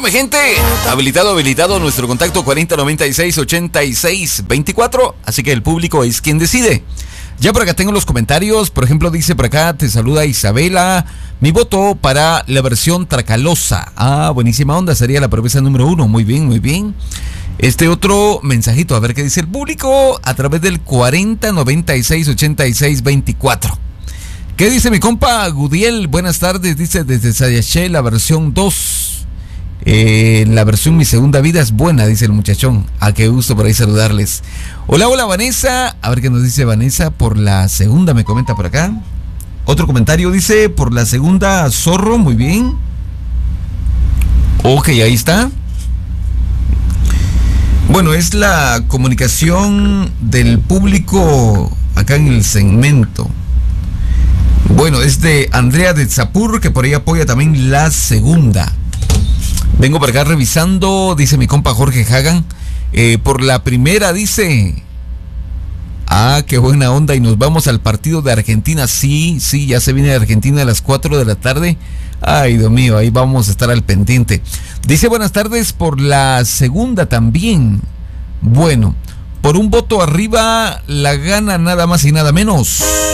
Confirme, gente. Habilitado nuestro contacto 4096-8624. Así que el público es quien decide. Ya por acá tengo los comentarios. Por ejemplo, dice por acá, te saluda Isabela. Mi voto para la versión Tracalosa. Buenísima onda, sería la promesa número 1. Muy bien, muy bien. Este otro mensajito, a ver qué dice el público a través del 4096-8624. ¿Qué dice mi compa Gudiel? Buenas tardes, dice desde Sayaché, la versión 2. La versión Mi Segunda Vida es buena, dice el muchachón. Qué gusto por ahí saludarles. Hola, Vanessa. A ver qué nos dice Vanessa por la segunda, me comenta por acá. Otro comentario dice, por la segunda, Zorro, muy bien. Ok, ahí está. Bueno, es la comunicación del público acá en el segmento. Bueno, es de Andrea de Tzapur, que por ahí apoya también la segunda. Vengo por acá revisando, dice mi compa Jorge Hagan. Por la primera dice... qué buena onda, y nos vamos al partido de Argentina. Sí, ya se viene de Argentina a las 4 de la tarde. Ay, Dios mío, ahí vamos a estar al pendiente. Dice buenas tardes por la segunda también. Bueno, por un voto arriba la gana nada más y nada menos